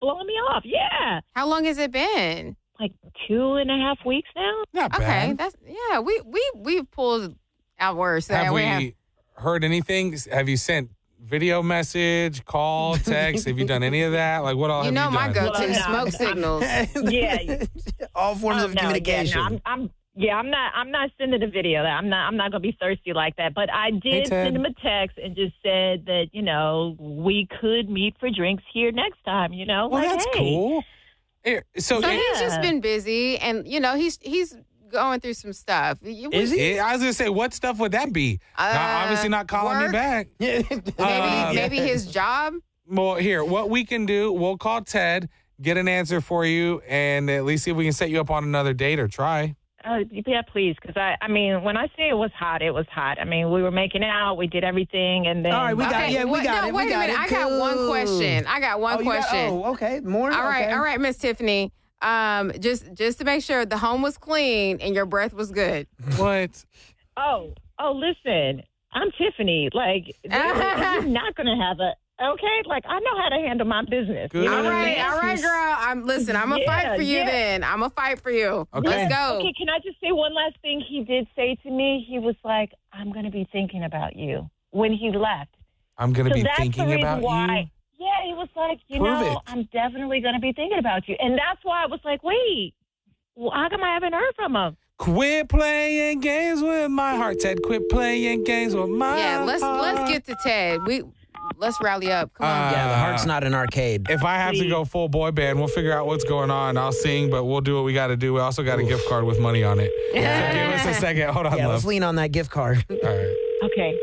blowing me off. Yeah. How long has it been? Like 2.5 weeks now. Not Okay, bad. we've pulled out worse. Have we heard anything? Have you sent video message, call, text? Have you done any of that? Like, what all have you done? my go-to Well, no, smoke signals. Yeah. All forms of communication. Yeah, I'm not sending a video. I'm not gonna be thirsty like that. But I did send him a text and just said that we could meet for drinks here next time. Well, like, that's hey. cool. So he's just been busy, and he's going through some stuff. Is he? I was gonna say, what stuff would that be? Obviously not calling me work? back. Maybe his job. Well, here, what we can do, we'll call Ted, get an answer for you, and at least see if we can set you up on another date or try. Yeah, please, because I mean, when I say it was hot, it was hot. I mean, we were making out, we did everything, and then All right, we got it. Wait a minute. I got one question. Okay. More? All Okay. right, Miss Tiffany. Just to make sure the home was clean and your breath was good. What? Oh, listen, I'm Tiffany. Like, you're not gonna have okay. Like, I know how to handle my business. Good. You know All what I mean? right, girl. I'm gonna fight for you. Yeah. Then I'm gonna fight for you. Okay. Let's go. Okay, can I just say one last thing? He did say to me, he was like, "I'm gonna be thinking about you" when he left. I'm gonna So be that's the thinking reason about why. you. Yeah, he was like, Prove it. I'm definitely going to be thinking about you. And that's why I was like, wait, how come I haven't heard from him? Quit playing games with my heart, Ted. Quit playing games with my heart. Let's get to Ted. Let's rally up. Come on. Yeah, the heart's not an arcade. If I have to go full boy band, we'll figure out what's going on. I'll sing, but we'll do what we got to do. We also got a gift card with money on it. So give us a second. Hold on, Yeah, love. let's lean on that gift card. All right. Okay.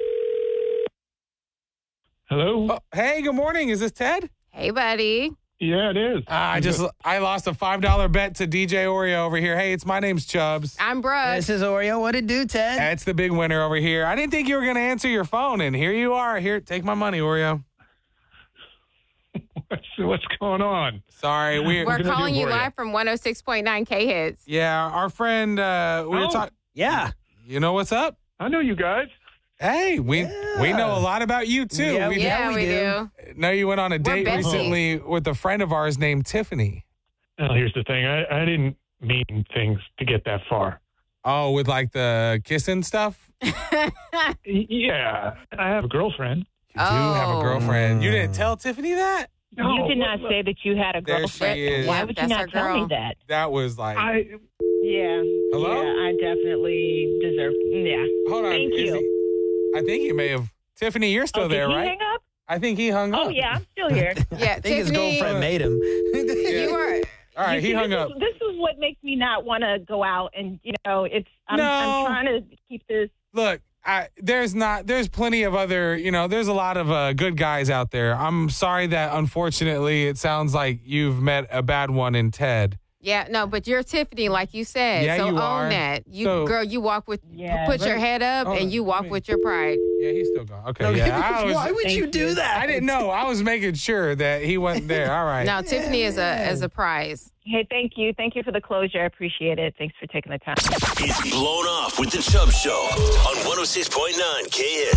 Hello? Oh, hey, good morning. Is this Ted? Hey, buddy. Yeah, it is. I lost a $5 bet to DJ Oreo over here. Hey, my name's Chubbs. I'm Brooke. This is Oreo. What it do, Ted? That's the big winner over here. I didn't think you were going to answer your phone, and here you are. Here, take my money, Oreo. What's going on? Sorry, We're gonna calling do you for you? live from 106.9 K Hits. Yeah, our friend, we were talking. Yeah. You know what's up? I know you guys. Hey, we know a lot about you, too. Yeah, we yeah. we do. know you went on a date besties. recently with a friend of ours named Tiffany. Well, here's the thing. I didn't mean things to get that far. Oh, with like the kissing stuff? Yeah, I have a girlfriend. You do have a girlfriend. You Mm. didn't tell Tiffany that? No, You did not say that you had a There girlfriend. she is. Why would you That's not our tell girl. me that? That was like, Yeah. Hello? Yeah, I definitely deserve. Yeah. hold on. Thank is you. I think he may have. Tiffany, you're still Did there, he right? hang up? I think he hung up. Oh, yeah, I'm still here. Yeah, I think his Tiffany, girlfriend made him. You were. All right, You he see, hung this up. This is what makes me not want to go out, and I'm trying to keep this. Look, there's plenty of other, there's a lot of good guys out there. I'm sorry that unfortunately it sounds like you've met a bad one in Ted. Yeah, no, but you're Tiffany, like you said. Yeah, so you own are. that. So- You walk with, Yeah, put your head up, Hold and on, you walk wait. with your pride. Yeah, he's still gone. Okay, yeah. Why would you do that? I didn't know. I was making sure that he wasn't there. All right. Now, Tiffany is a prize. Hey, thank you. Thank you for the closure. I appreciate it. Thanks for taking the time. It's Blown Off with the Chubb Show on 106.9 KHits.